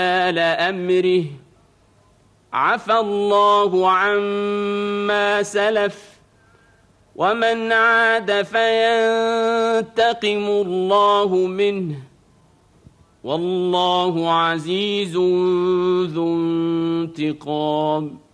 أمره عفى الله عما سلف ومن عاد فينتقم الله منه والله عزيز ذو انتقام.